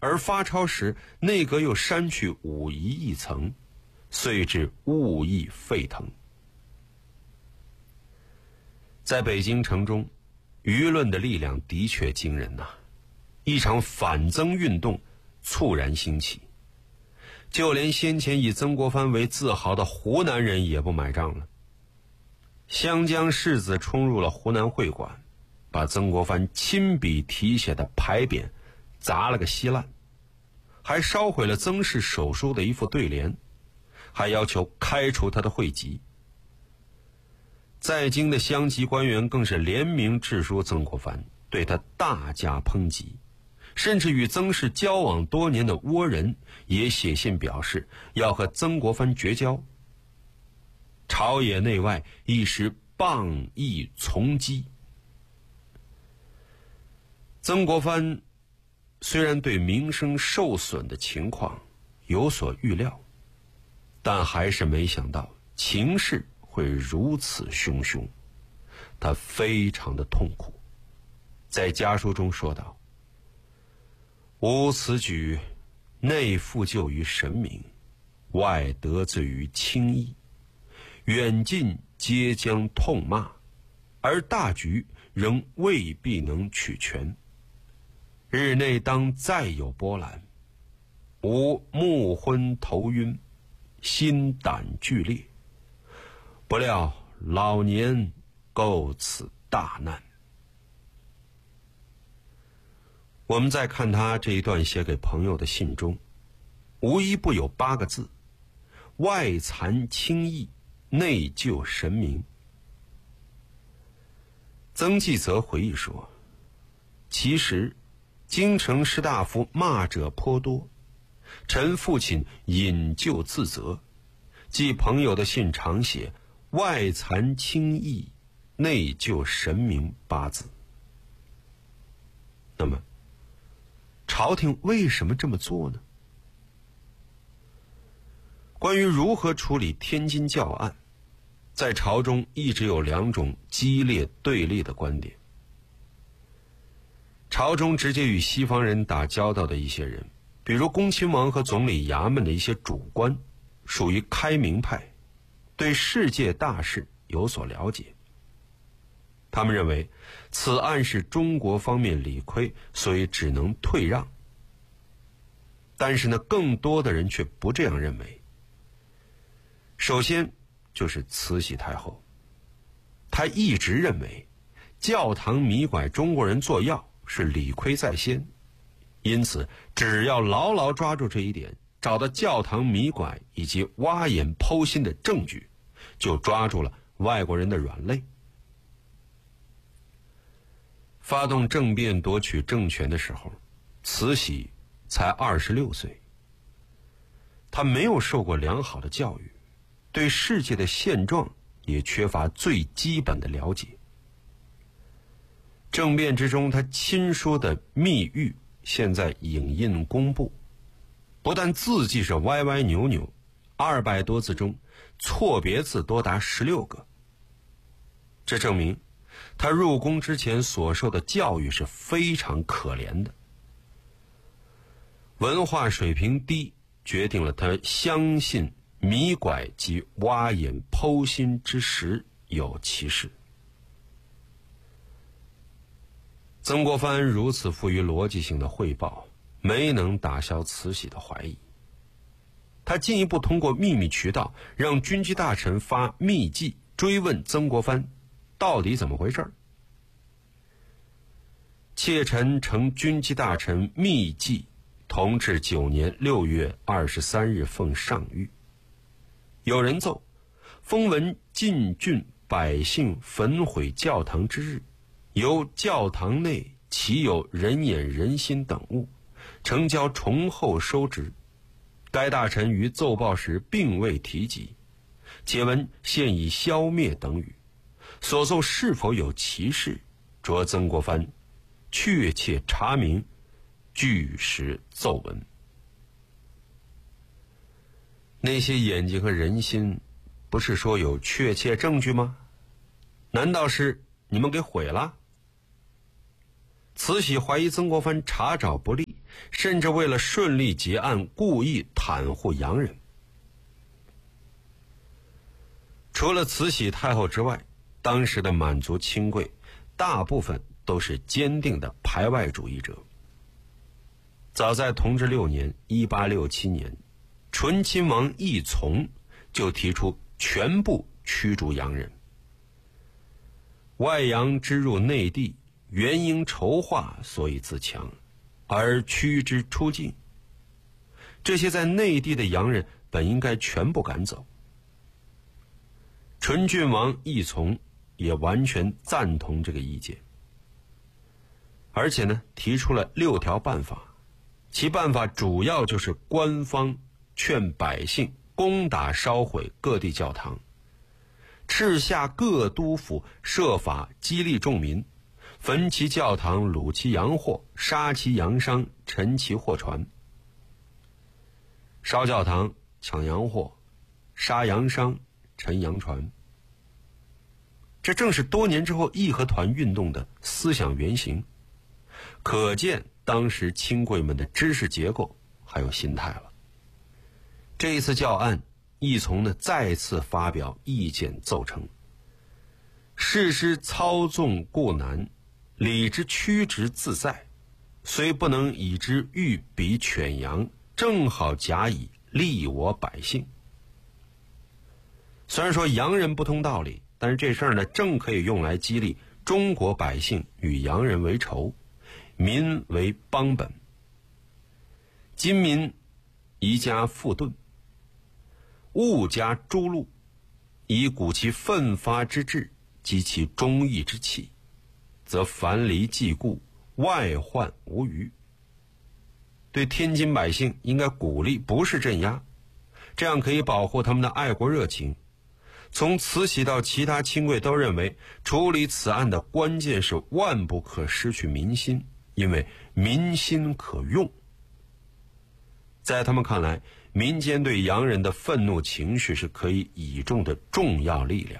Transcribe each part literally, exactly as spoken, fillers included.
而发钞时内阁又删去武夷一层，遂致物议沸腾。在北京城中，舆论的力量的确惊人呐、啊！一场反曾运动猝然兴起，就连先前以曾国藩为自豪的湖南人也不买账了。湘江士子冲入了湖南会馆，把曾国藩亲笔题写的牌匾砸了个稀烂，还烧毁了曾氏手书的一副对联，还要求开除他的会籍。在京的乡级官员更是联名致书曾国藩，对他大加抨击，甚至与曾氏交往多年的倭人也写信表示要和曾国藩绝交。朝野内外一时谤议从击。曾国藩虽然对名声受损的情况有所预料，但还是没想到情势会如此汹汹，他非常的痛苦。在家书中说道：吾此举内负疚于神明，外得罪于轻易，远近皆将痛骂，而大局仍未必能取全。日内当再有波澜，吾目昏头晕，心胆俱裂，不料老年构此大难。我们再看他这一段写给朋友的信中，无一不有八个字：外惭轻易，内救神明。曾纪泽回忆说，其实京城士大夫骂者颇多，臣父亲引咎自责，即朋友的信常写外惭轻易，内救神明八字。那么朝廷为什么这么做呢？关于如何处理天津教案，在朝中一直有两种激烈对立的观点。朝中直接与西方人打交道的一些人，比如恭亲王和总理衙门的一些主官，属于开明派，对世界大事有所了解。他们认为此案是中国方面理亏，所以只能退让。但是呢，更多的人却不这样认为。首先就是慈禧太后，她一直认为教堂迷拐中国人做药是理亏在先，因此只要牢牢抓住这一点，找到教堂迷拐以及挖眼剖心的证据，就抓住了外国人的软肋。发动政变夺取政权的时候，慈禧才二十六岁，她没有受过良好的教育，对世界的现状也缺乏最基本的了解。政变之中，他亲书的密谕现在影印公布，不但字迹是歪歪扭扭，二百多字中错别字多达十六个。这证明他入宫之前所受的教育是非常可怜的。文化水平低，决定了他相信迷拐及挖眼剖心之实有其事。曾国藩如此富于逻辑性的汇报，没能打消慈禧的怀疑。他进一步通过秘密渠道，让军机大臣发密记追问曾国藩到底怎么回事。妾臣呈军机大臣密记，同治九年六月二十三日奉上谕。有人奏，封闻晋郡百姓焚毁教堂之日，由教堂内其有人眼人心等物，呈交重后收职。该大臣于奏报时并未提及，且闻现已消灭等语。所奏是否有其事，着曾国藩确切查明，据实奏闻。那些眼睛和人心，不是说有确切证据吗？难道是你们给毁了？慈禧怀疑曾国藩查找不力， 甚至为了顺利结案，故意袒护洋人。除了慈禧太后之外，当时的满族亲贵大部分都是坚定的排外主义者。早在同治六年一八六七年，醇亲王奕从就提出全部驱逐洋人。外洋之入内地，原应筹划，所以自强，而驱之出境。这些在内地的洋人本应该全部赶走。醇郡王奕从也完全赞同这个意见，而且呢，提出了六条办法，其办法主要就是官方劝百姓攻打烧毁各地教堂，敕下各督府设法激励众民，焚其教堂，掳其洋货，杀其洋商，沉其货船。烧教堂，抢洋货，杀洋商，沉洋船。这正是多年之后义和团运动的思想原型，可见当时亲贵们的知识结构还有心态了。这一次教案，奕从呢再次发表意见奏称：事之操纵固难，理之曲直自在，虽不能以之御彼犬羊，正好假以利我百姓。虽然说洋人不通道理，但是这事儿呢，正可以用来激励中国百姓与洋人为仇，民为邦本。今民宜加富顿，勿加诛戮，以鼓其奋发之志，激其忠义之气，则樊篱既固，外患无余。对天津百姓应该鼓励，不是镇压，这样可以保护他们的爱国热情。从慈禧到其他亲贵都认为，处理此案的关键是万不可失去民心，因为民心可用。在他们看来，民间对洋人的愤怒情绪是可以倚重的重要力量。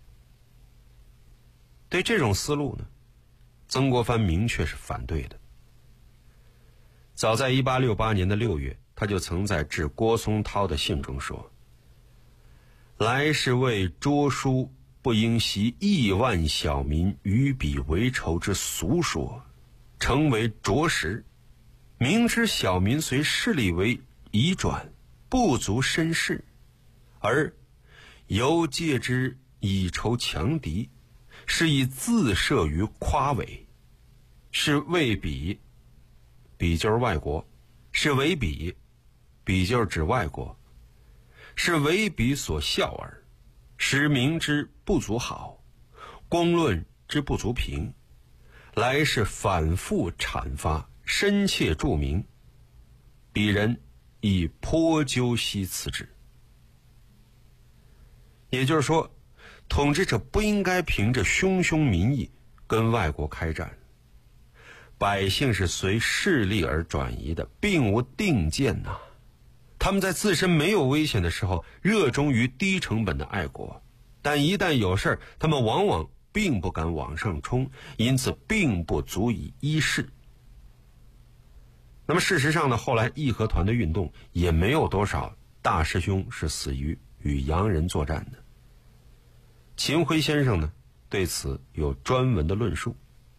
对这种思路呢，曾国藩明确是反对的。早在一八六八年的六月，他就曾在致郭松涛的信中说：来是为捉书，不应习亿万小民与彼为仇之俗说，诚为着实。明知小民随势力为移转，不足深视，而犹借之以仇强敌，是以自设于夸伪，是为彼，彼就是外国，是为彼，彼就是指外国，是为彼所笑耳，使民之不足好，公论之不足评，来是反复阐发，深切注明，彼人亦颇究悉此旨。也就是说，统治者不应该凭着汹汹民意跟外国开战，百姓是随势力而转移的，并无定见呐、啊。他们在自身没有危险的时候，热衷于低成本的爱国，但一旦有事，他们往往并不敢往上冲，因此并不足以依势。那么事实上呢，后来义和团的运动也没有多少大师兄是死于与洋人作战的。秦晖先生呢，对此有专门的论述。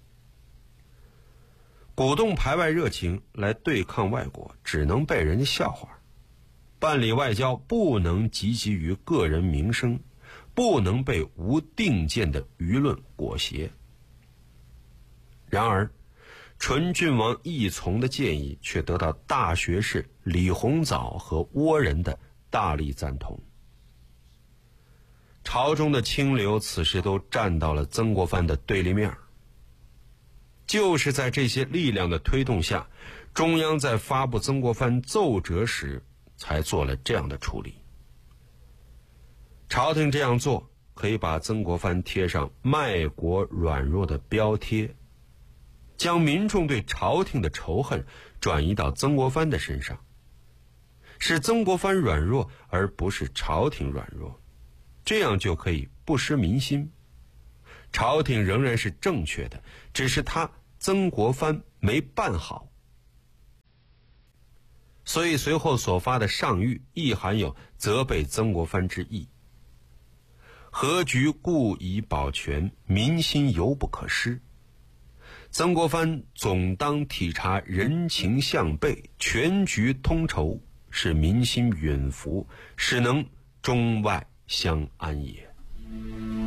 鼓动排外热情来对抗外国，只能被人家笑话。办理外交不能汲汲于个人名声，不能被无定见的舆论裹挟。然而醇郡王奕从的建议却得到大学士李鸿藻和倭人的大力赞同。朝中的清流此时都站到了曾国藩的对立面。就是在这些力量的推动下，中央在发布曾国藩奏折时才做了这样的处理。朝廷这样做可以把曾国藩贴上卖国软弱的标贴，将民众对朝廷的仇恨转移到曾国藩的身上，是曾国藩软弱而不是朝廷软弱，这样就可以不失民心。朝廷仍然是正确的，只是他曾国藩没办好。 所以随后所发的上谕亦含有责备曾国藩之意。和局故以保全，民心犹不可失。曾国藩总当体察人情向背，全局通筹，使民心允服，使能中外相安也。